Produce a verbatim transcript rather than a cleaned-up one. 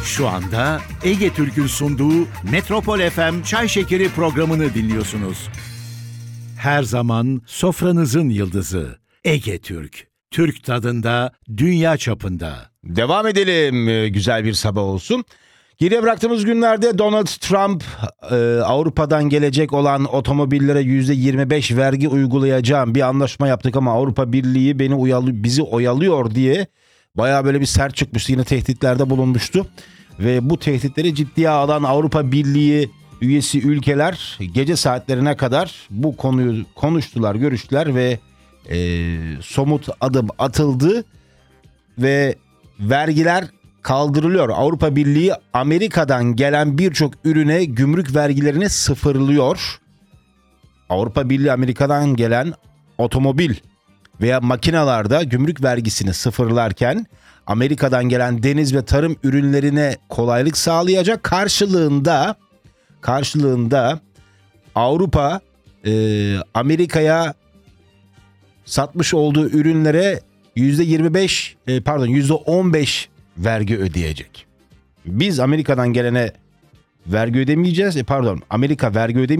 Şu anda Ege Türk'ün sunduğu Metropol F M Çay Şekeri programını dinliyorsunuz. Her zaman sofranızın yıldızı Ege Türk. Türk tadında, dünya çapında. Devam edelim. Güzel bir sabah olsun. Geriye bıraktığımız günlerde Donald Trump e, Avrupa'dan gelecek olan otomobillere yüzde yirmi beş vergi uygulayacağım bir anlaşma yaptık ama Avrupa Birliği beni uyalı, bizi oyalıyor diye bayağı böyle bir sert çıkmıştı. Yine tehditlerde bulunmuştu. Ve bu tehditleri ciddiye alan Avrupa Birliği üyesi ülkeler gece saatlerine kadar bu konuyu konuştular, görüştüler ve e, somut adım atıldı ve vergiler kaldırılıyor. Avrupa Birliği Amerika'dan gelen birçok ürüne gümrük vergilerini sıfırlıyor. Avrupa Birliği Amerika'dan gelen otomobil veya makinalarda gümrük vergisini sıfırlarken Amerika'dan gelen deniz ve tarım ürünlerine kolaylık sağlayacak. Karşılığında karşılığında Avrupa e, Amerika'ya satmış olduğu ürünlere yüzde yirmi beş e, pardon yüzde on beş vergi ödeyecek. Biz Amerika'dan gelene vergi ödemeyeceğiz. E, pardon Amerika vergi ödemeyecek.